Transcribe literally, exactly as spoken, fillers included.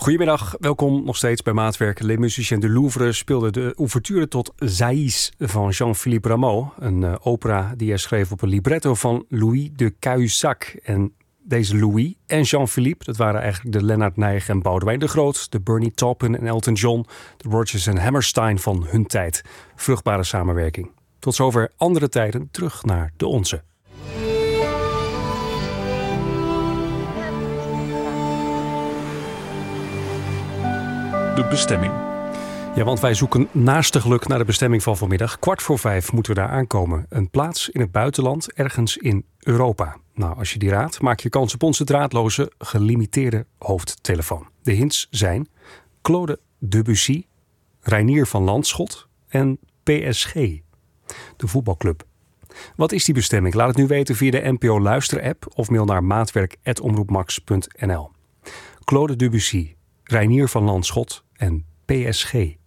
Goedemiddag, welkom nog steeds bij Maatwerk. Les Musiciens du Louvre speelde de ouverture tot Zaïs van Jean-Philippe Rameau. Een uh, opera die hij schreef op een libretto van Louis de Cahuzac. En deze Louis en Jean-Philippe, dat waren eigenlijk de Lennart Nijg en Boudewijn de Groot, de Bernie Taupin en Elton John, de Rodgers en Hammerstein van hun tijd. Vruchtbare samenwerking. Tot zover andere tijden, terug naar de onze. De bestemming. Ja, want wij zoeken naastiglijk naar de bestemming van vanmiddag. Kwart voor vijf moeten we daar aankomen. Een plaats in het buitenland, ergens in Europa. Nou, als je die raadt, maak je kans op onze draadloze, gelimiteerde hoofdtelefoon. De hints zijn Claude Debussy, Reinier van Landschot en P S G, de voetbalclub. Wat is die bestemming? Laat het nu weten via de N P O Luister-app of mail naar maatwerk apenstaartje omroepmax punt n l. Claude Debussy, Reinier van Landschot en P S G.